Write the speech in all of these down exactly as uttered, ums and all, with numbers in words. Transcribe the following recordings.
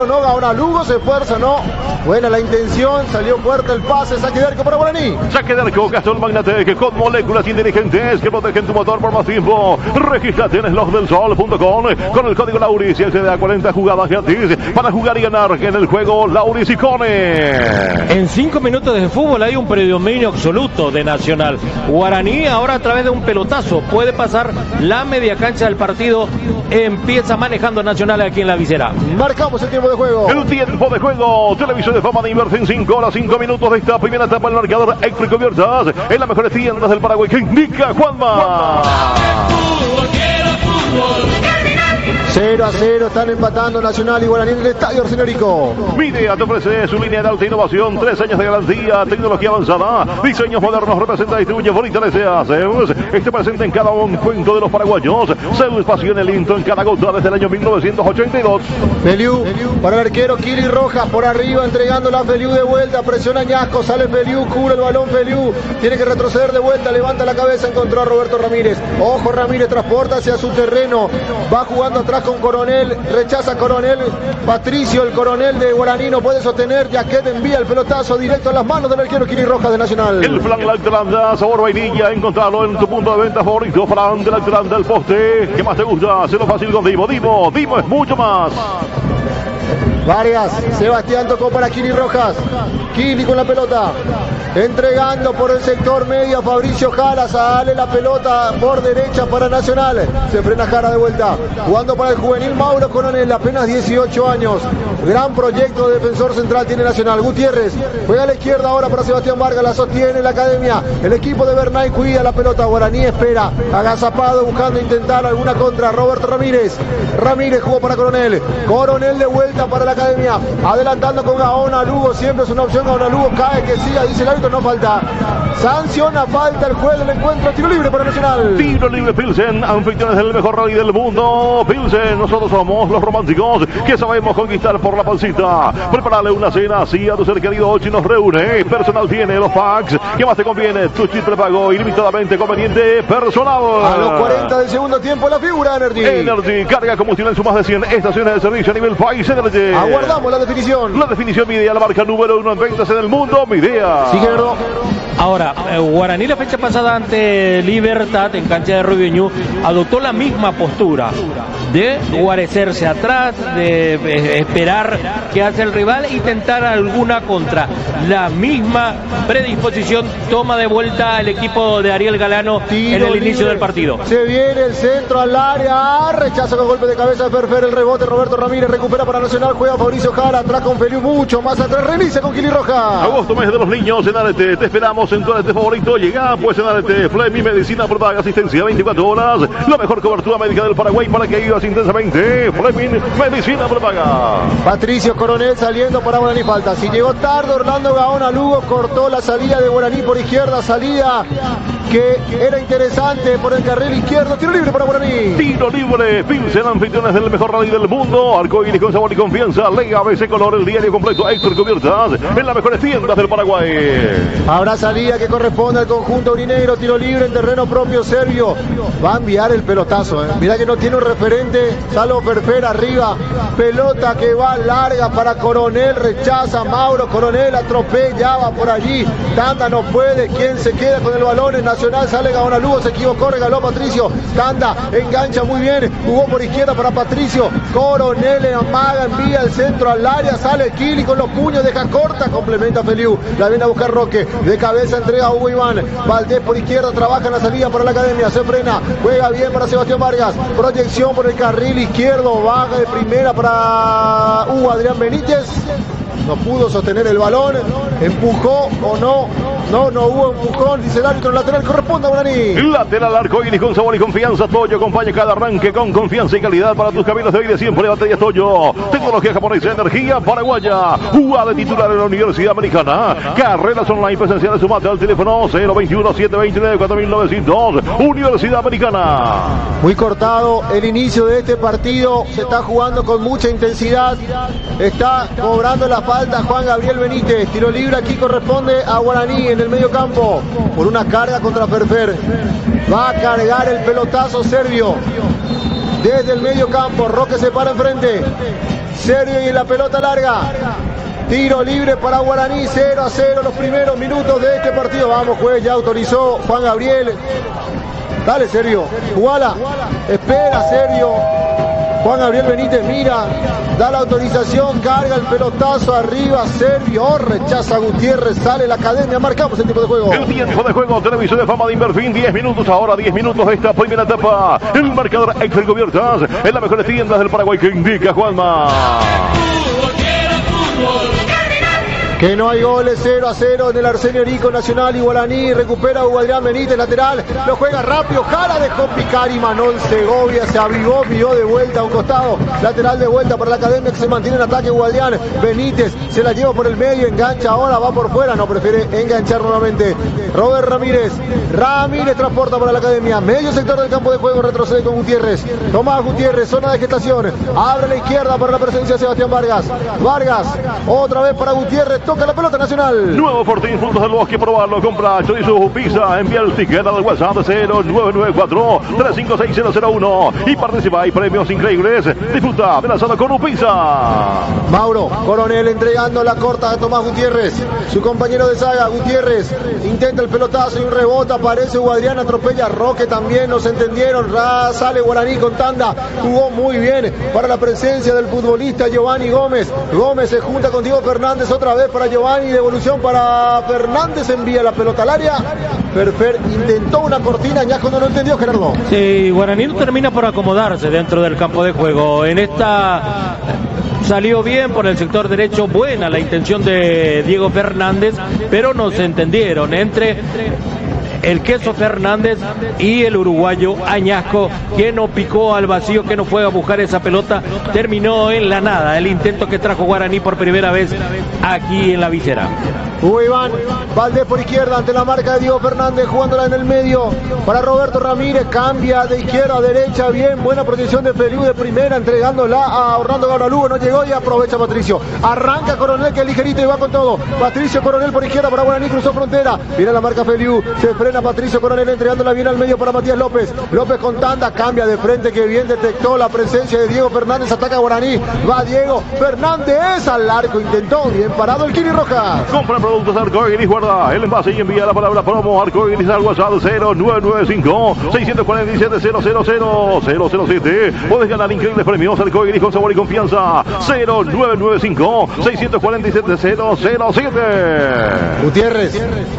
No, Gaona Lugo se esfuerza, no. Buena la intención, salió fuerte el pase, saque de arco para Guaraní. Saque de arco, Gastón Magnatec, con moléculas inteligentes que protegen tu motor por más tiempo. Regístrate en slot del sol punto com con el código Lauris y accede a cuarenta jugadas gratis para jugar y ganar en el juego Lauris y Cone. En cinco minutos de fútbol hay un predominio absoluto de Nacional. Guaraní ahora a través de un pelotazo puede pasar la media cancha del partido. Empieza manejando Nacional aquí en la visera. Marcamos el tiempo de juego. El tiempo de juego. Televisión de Fama de Invertir en cinco horas, cinco minutos de esta primera etapa. El marcador Héctor Cubiertas en las mejores tiendas del Paraguay. Que indica Juanma. cero a cero están empatando Nacional y Guaraní en el estadio Arsenórico. Midea te ofrece su línea de alta innovación, tres años de garantía, tecnología avanzada, diseños modernos, representa, distribuye, fortalece a Zeus. Este presente en cada un cuento de los paraguayos. Zeus pasión el intro en cada gota desde el año mil novecientos ochenta y dos. Feliu para el arquero Kili Rojas por arriba, entregando la Feliu de vuelta, presiona Ñasco, sale Feliu, cubre el balón Feliu, tiene que retroceder de vuelta, levanta la cabeza, encontró a Roberto Ramírez. Ojo, Ramírez transporta hacia su terreno, va jugando atrás con Coronel, rechaza Coronel, Patricio, el coronel de Guaraní no puede sostener, Jaquet envía el pelotazo directo a las manos del arquero Kili Rojas de Nacional. El flan Lactranda, sabor vainilla, encontrarlo en tu punto de venta favorito, flan de Lactranda, el poste, ¿qué más te gusta? Hazlo fácil con Dimo, Dimo, Dimo es mucho más. Varias, Sebastián tocó para Kili Rojas, Kili con la pelota, entregando por el sector medio Fabricio Jara, sale la pelota por derecha para Nacional, se frena Jara de vuelta, jugando para el juvenil Mauro Coronel, apenas dieciocho años, gran proyecto de defensor central tiene Nacional. Gutiérrez juega a la izquierda ahora para Sebastián Vargas, la sostiene la academia, el equipo de Bernay cuida la pelota, Guaraní espera, agazapado buscando intentar alguna contra, Roberto Ramírez, Ramírez jugó para Coronel, Coronel de vuelta para la academia, adelantando con Gaona Lugo, siempre es una opción, Gaona Lugo cae, que siga, dice el árbitro, no falta, sanciona falta el juez del encuentro, tiro libre para Nacional. Tiro libre Pilsen, anfitriones del mejor rally del mundo, Pilsen, nosotros somos los románticos que sabemos conquistar por la pancita, prepararle una cena así a tu ser querido hoy nos reúne, personal tiene los packs, ¿qué más te conviene? Tu chip prepago ilimitadamente conveniente, personal. A los cuarenta del segundo tiempo la figura Energy. Energy, carga combustible en sus más de cien estaciones de servicio a nivel país. Energy. Aguardamos la definición. La definición Midea, la marca número uno en ventas en el mundo, Midea. Sigue, Gerardo. Ahora, eh, Guaraní la fecha pasada ante Libertad en cancha de Rubio Ñu adoptó la misma postura de guarecerse atrás, de eh, esperar que hace el rival e intentar alguna contra. La misma predisposición toma de vuelta el equipo de Ariel Galano Tiro en el libre. Inicio del partido. Se viene el centro al área, rechaza con golpe de cabeza de Ferfer, el rebote Roberto Ramírez, recupera para Nacional, juega Mauricio Jara, atrás con Feliu, mucho más atrás, realiza con Kili Rojas. Agosto, mes de los niños en Arete, te esperamos en tu Arete favorito, llega pues en Arete, Fleming Medicina Propaga, asistencia veinticuatro horas, la mejor cobertura médica del Paraguay para que vivas intensamente, Fleming Medicina Propaga. Patricio Coronel saliendo para Guaraní, falta, si llegó tarde Orlando Gaona Lugo, cortó la salida de Guaraní por izquierda, salida que era interesante por el carril izquierdo, tiro libre para Guaraní. Tiro libre, Pilsen, anfitriones del mejor rally del mundo, arcoíris con sabor y confianza, Lega A B C Color, el diario completo, Héctor Cubiertas, en las mejores tiendas del Paraguay. Habrá salida que corresponde al conjunto urinegro, tiro libre en terreno propio serbio, va a enviar el pelotazo, eh. Mirá que no tiene un referente, Salo Ferfer arriba, pelota que va larga para Coronel, rechaza Mauro Coronel, atropellaba por allí, Tanda no puede, ¿quién se queda con el balón? En Nacional sale Gaona Lugo, se equivocó, regaló Patricio, Tanda engancha muy bien, jugó por izquierda para Patricio, Coronel en amaga, envía el centro al área, sale Kili con los puños, deja corta, complementa Feliu, la viene a buscar Roque, de cabeza entrega a Hugo Iván, Valdés por izquierda, trabaja en la salida para la academia, se frena, juega bien para Sebastián Vargas, proyección por el carril izquierdo, baja de primera para Hugo Adrián Benítez, no pudo sostener el balón, empujó o no, no, no hubo empujón, dice el árbitro, lateral corresponde a Guaraní. Lateral arcoíris con sabor y confianza, Toyo acompaña cada arranque con confianza y calidad para tus caminos de hoy de siempre, baterías Toyo, tecnología japonesa, energía paraguaya, U A de titular en la Universidad Americana, carreras online presenciales, sumate al teléfono cero veintiuno, setecientos veintinueve, cuatro mil novecientos, Universidad Americana. Muy cortado el inicio de este partido, se está jugando con mucha intensidad, está cobrando la falta Juan Gabriel Benítez, tiro libre aquí corresponde a Guaraní en el medio campo, por una carga contra Ferfer, va a cargar el pelotazo serbio, desde el medio campo, Roque se para enfrente, Serio y la pelota larga. Tiro libre para Guaraní, cero a cero los primeros minutos de este partido. Vamos, juez, ya autorizó Juan Gabriel. Dale, Sergio, jugala. Espera, Sergio. Juan Gabriel Benítez mira, da la autorización, carga el pelotazo arriba, Sergio, oh, rechaza Gutiérrez, sale la academia, marcamos el tiempo de juego. El tiempo de juego, Televisión de Fama de Inverfín, diez minutos ahora, diez minutos de esta primera etapa. El marcador Excel Cubiertas, en las mejores tiendas del Paraguay que indica Juanma. Que no hay goles, cero a cero en el Arsenio Rico, Nacional y Guaraní. Recupera Hugo Adrián Benítez, lateral. Lo juega rápido, jala, dejó picar y Manol Segovia se avivó, vio de vuelta a un costado. Lateral de vuelta para la academia que se mantiene en ataque. Hugo Adrián Benítez se la lleva por el medio, engancha ahora, va por fuera. No, prefiere enganchar nuevamente. Robert Ramírez. Ramírez transporta para la academia. Medio sector del campo de juego, retrocede con Gutiérrez. Tomás Gutiérrez, zona de gestación. Abre a la izquierda para la presencia de Sebastián Vargas. Vargas, otra vez para Gutiérrez. Toca la pelota Nacional. Nuevo Fortín, puntos del Bosque, probarlo, compra Chorizo Pizza, envía el ticket al WhatsApp cero nueve nueve cuatro tres cinco seis cero cero uno y participa, hay premios increíbles. Disfruta de la asado con un pizza. Mauro Coronel entregando la corta a Tomás Gutiérrez, su compañero de saga. Gutiérrez intenta el pelotazo y un rebote, aparece Hugo Adrián, atropella a Roque también, nos entendieron. Ra, sale Guaraní con tanda, jugó muy bien para la presencia del futbolista Giovanni Gómez. Gómez se junta con Diego Fernández otra vez para Giovanni, devolución para Fernández, envía la pelota al área. Ferfer intentó una cortina, Ñasco no lo entendió, Gerardo. Sí, Guaraní no termina por acomodarse dentro del campo de juego. En esta salió bien por el sector derecho, buena la intención de Diego Fernández, pero no se entendieron entre el Queso Fernández y el uruguayo Añasco, que no picó al vacío, que no fue a buscar esa pelota, terminó en la nada el intento que trajo Guaraní por primera vez aquí en la visera. Hugo Iván Valdés por izquierda ante la marca de Diego Fernández, jugándola en el medio para Roberto Ramírez, cambia de izquierda a derecha, bien, buena protección de Feliu de primera, entregándola a Orlando Gabralugo, no llegó y aprovecha Patricio. Arranca Coronel, que es ligerito y va con todo. Patricio Coronel por izquierda para Guaraní, cruzó frontera, viene la marca Feliu, se frena Patricio Coronel entregándola bien al medio para Matías López. López con tanda, cambia de frente, que bien detectó la presencia de Diego Fernández, ataca a Guaraní, va Diego Fernández al arco, intentó, bien parado el Kini Rojas. Compra productos Arcoiris, guarda el envase y envía la palabra promo Arcoiris al WhatsApp cero nueve nueve cinco seis cuatro siete cero cero cero cero cero siete. Puedes ganar increíbles premios Arcoiris con sabor y confianza. Cero nueve nueve cinco seis cuatro siete cero cero siete. Gutiérrez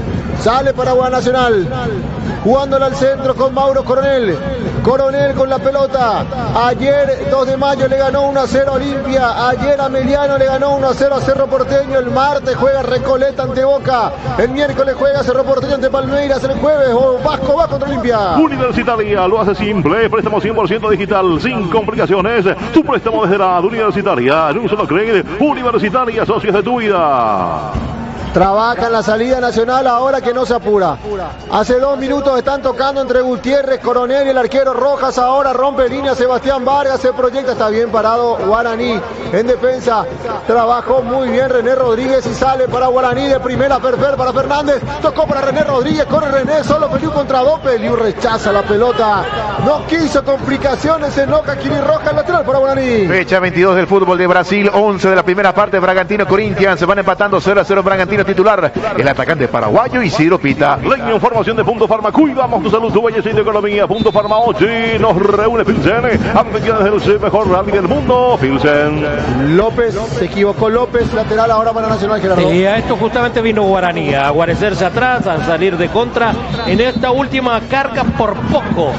sale para Guanacional, jugándola al centro con Mauro Coronel. Coronel con la pelota. Ayer dos de mayo le ganó uno a cero a Olimpia. Ayer Ameliano le ganó uno a cero a Cerro Porteño. El martes juega Recoleta ante Boca. El miércoles juega Cerro Porteño ante Palmeiras. El jueves o Vasco va contra Olimpia. Universitaria lo hace simple. Préstamo cien por ciento digital sin complicaciones. Tu préstamo desde la Universitaria en un solo crédito. Universitaria, socios de tu vida. Trabaja en la salida Nacional ahora que no se apura. Hace dos minutos están tocando entre Gutiérrez, Coronel y el arquero Rojas. Ahora rompe línea Sebastián Vargas, se proyecta, está bien parado Guaraní en defensa. Trabajó muy bien René Rodríguez y sale para Guaraní de primera. Ferfer para Fernández, tocó para René Rodríguez, corre René, solo Feliu contra dos. Feliu rechaza la pelota, no quiso complicaciones, se enoja Kini Rojas, lateral para Guaraní. Fecha veintidós del fútbol de Brasil, once de la primera parte, Bragantino Corinthians, se van empatando cero a cero. Bragantino titular, el atacante paraguayo Isidro Pita. La información de Punto Farma, cuidamos tu salud, tu belleza y tu economía. Punto Farma hoy nos reúne Pilsen, anfitriones del mejor rally del mundo, Pilsen. López, se equivocó López, lateral ahora para Nacional, Gerardo. Sí, a esto justamente vino Guaraní, a guarecerse atrás, a salir de contra. En esta última carga por poco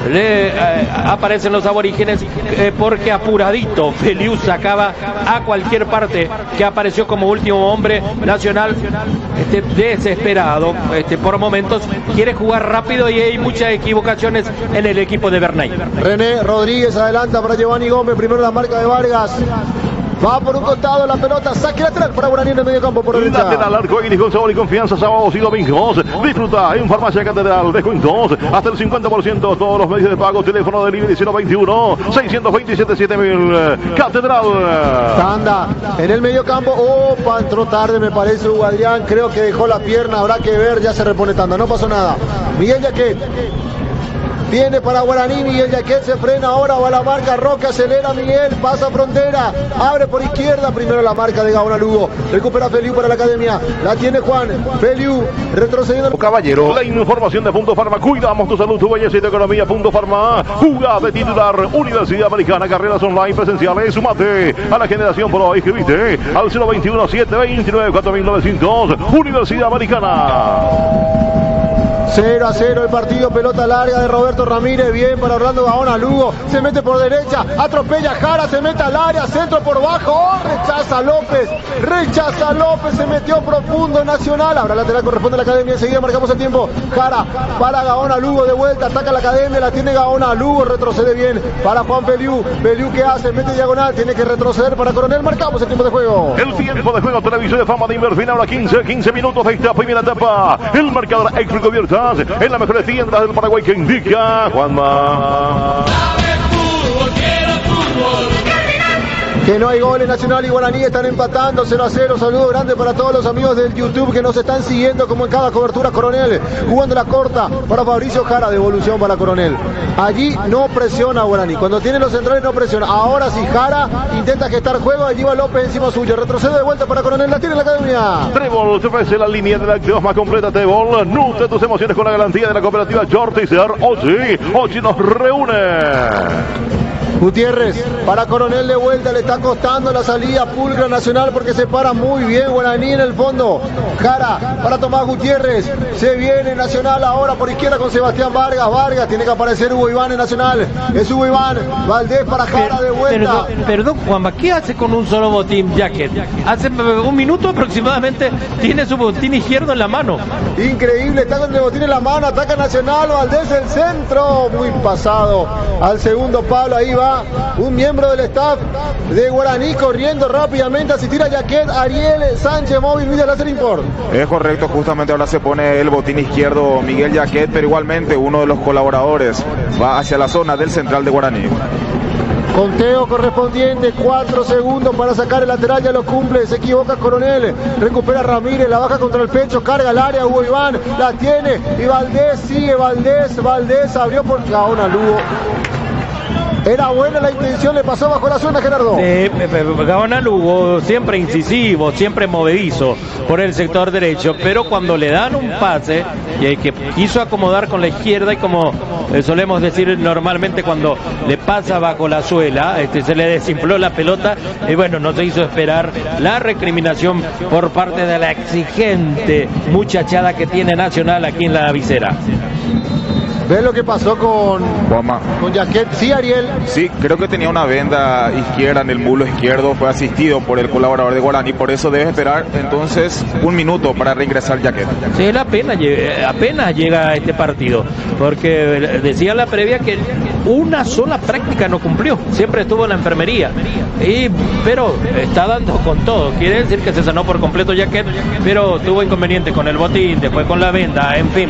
le eh, aparecen los aborígenes eh, porque apuradito Feliu sacaba a cualquier parte, que apareció como último hombre. Nacional este, desesperado este, por momentos, quiere jugar rápido y hay muchas equivocaciones en el equipo de Bernay. René Rodríguez adelanta para Giovanni Gómez, primero la marca de Vargas. Va por un costado la pelota, saque lateral para Guaraní en el medio campo por derecha. Lateral Arcoiris con sabor y confianza, sábados y domingos. Disfruta en Farmacia Catedral, descuentos hasta el cincuenta por ciento, todos los medios de pago, teléfono de libre cero veintiuno seis veintisiete siete mil. Catedral. Tanda en el medio campo. Opa, entró tarde me parece Hugo Adrián, creo que dejó la pierna, habrá que ver, ya se repone Tanda, no pasó nada. Miguel Yaquet viene para Guaraní, Miguel Yaquet se frena ahora, va a la marca, Roque acelera, Miguel, pasa frontera, abre por izquierda, primero la marca de Gaona Lugo, recupera Feliu para la academia, la tiene Juan, Feliu retrocediendo. Caballero. La información de Punto Farma, cuidamos tu salud, tu belleza y tu economía. Punto Farma, jugada de titular, Universidad Americana, carreras online presenciales, sumate a la generación pro, inscribite al cero veintiuno, siete veintinueve, cuatro mil novecientos, Universidad Americana. cero a cero el partido, pelota larga de Roberto Ramírez, bien para Orlando Gaona Lugo, se mete por derecha, atropella Jara, se mete al área, centro por bajo, oh, rechaza López, rechaza López, se metió profundo Nacional, ahora lateral corresponde a la academia, enseguida marcamos el tiempo, Jara para Gaona Lugo de vuelta, ataca la academia, la tiene Gaona Lugo, retrocede bien para Juan Feliu, Feliu que hace, mete diagonal, tiene que retroceder para Coronel, marcamos el tiempo de juego. El tiempo de juego, Televisión de Fama de Inverfina, ahora quince, quince minutos de esta primera etapa, el marcador Extra Cubiertas, en las mejores tiendas del Paraguay que indica Juanma. Que no hay goles, Nacional y Guaraní están empatando cero a cero. Saludo grande para todos los amigos del YouTube que nos están siguiendo como en cada cobertura. Coronel jugando la corta para Fabricio Jara, devolución para Coronel. Allí no presiona a Guaraní, cuando tiene los centrales no presiona. Ahora sí Jara intenta gestar juego, allí va López encima suyo, retrocede de vuelta para Coronel, la tiene en la academia. Trébol te ofrece la línea de lácteos más completa. Trébol nutre tus emociones con la garantía de la cooperativa Jortizer. Ochi, Ochi nos reúne. Gutiérrez para Coronel de vuelta, le está costando la salida pulcra Nacional porque se para muy bien Guaraní en el fondo. Jara para Tomás Gutiérrez, se viene Nacional ahora por izquierda con Sebastián Vargas, Vargas tiene que aparecer Hugo Iván en Nacional, es Hugo Iván, Valdés para Jara de vuelta. Perdón, perdón Juanma, ¿qué hace con un solo botín Yaquet? Hace un minuto aproximadamente tiene su botín izquierdo en la mano. Increíble, está con el botín en la mano, ataca Nacional, Valdés el centro, muy pasado al segundo palo, ahí va un miembro del staff de Guaraní corriendo rápidamente, asistir a Yaquet, Ariel Sánchez, móvil Villa Láser Import. Es correcto, justamente ahora se pone el botín izquierdo Miguel Yaquet, pero igualmente uno de los colaboradores va hacia la zona del central de Guaraní. Conteo correspondiente, cuatro segundos para sacar el lateral, ya lo cumple, se equivoca Coronel, recupera Ramírez, la baja contra el pecho, carga el área, Hugo Iván, la tiene, y Valdés sigue, Valdés, Valdés abrió por Gaona Lugo. Era buena la intención, le pasó bajo la zona, Gerardo. Eh, Gaona Lugo siempre incisivo, siempre movedizo por el sector derecho, pero cuando le dan un pase y el que quiso acomodar con la izquierda, y como eh, solemos decir normalmente cuando le pasa bajo la suela, este, se le desinfló la pelota y bueno, no se hizo esperar la recriminación por parte de la exigente muchachada que tiene Nacional aquí en la visera. ¿Ves lo que pasó con, Juanma. con Yaquet? Sí, Ariel. Sí, creo que tenía una venda izquierda en el muslo izquierdo, fue asistido por el colaborador de Guaraní, por eso debe esperar entonces un minuto para reingresar Yaquet. Sí, la pena, apenas llega a este partido, porque decía la previa que una sola práctica no cumplió, siempre estuvo en la enfermería, y, pero está dando con todo, quiere decir que se sanó por completo Yaquet, pero tuvo inconveniente con el botín, después con la venda, en fin.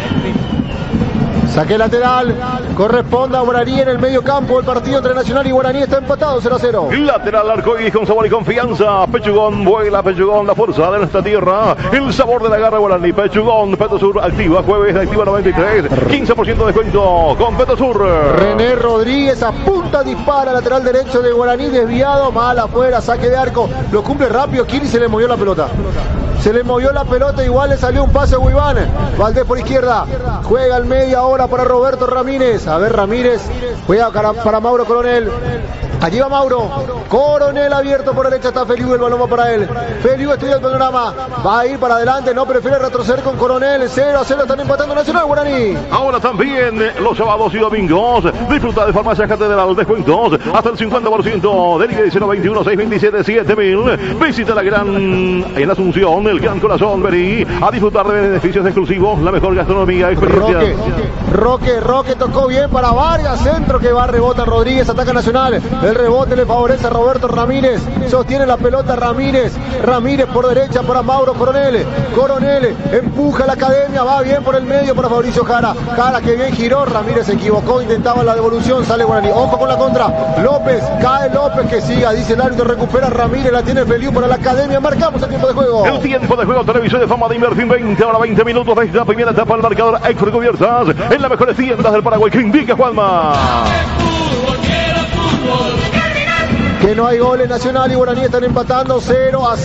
Saque lateral, corresponde a Guaraní en el medio campo. El partido entre Nacional y Guaraní está empatado cero a cero. Lateral arcoíris con sabor y confianza. Pechugón, vuela Pechugón, la fuerza de nuestra tierra. El sabor de la garra Guaraní. Pechugón, Petosur activa, jueves de activa noventa y tres. quince por ciento de descuento con Petosur. René Rodríguez apunta, dispara, lateral derecho de Guaraní, desviado, mal afuera, saque de arco. Lo cumple rápido, Kiri se le movió la pelota. Se le movió la pelota, igual le salió un pase a Huiván. Valdés por izquierda, juega al medio ahora para Roberto Ramírez. A ver Ramírez, juega para, para Mauro Coronel. Allí va Mauro, Coronel abierto por derecha, está Feliu, el balón va para él. Feliu estudia el panorama, va a ir para adelante, no prefiere retroceder con Coronel. cero a cero están empatando Nacional Guaraní. Ahora también los sábados y domingos disfruta de Farmacia Catedral, descuentos hasta el cincuenta por ciento. Delivery cero veintiuno, seiscientos veintisiete, siete mil. Visita la gran, en Asunción, el Gran Corazón, vení a disfrutar de beneficios exclusivos, la mejor gastronomía, experiencia. Roque, Roque, Roque tocó bien para Vargas, centro que va, rebota Rodríguez, ataca Nacional. El rebote le favorece a Roberto Ramírez. Sostiene la pelota Ramírez. Ramírez por derecha para Mauro Coronel. Coronel empuja a la academia. Va bien por el medio para Fabricio Jara. Jara que bien giró. Ramírez se equivocó. Intentaba la devolución. Sale Guaraní. Ojo con la contra. López. Cae López que siga. Dice el árbitro. Recupera Ramírez. La tiene Feliu para la academia. Marcamos el tiempo de juego. El tiempo de juego. Televisión de Fama de Invertir veinte. Ahora veinte minutos de esta primera etapa. El marcador Extra Cubiertas. En las mejores tiendas del Paraguay. Que indica Juanma. Que no hay goles. Nacional y Guaraní están empatando cero a cero.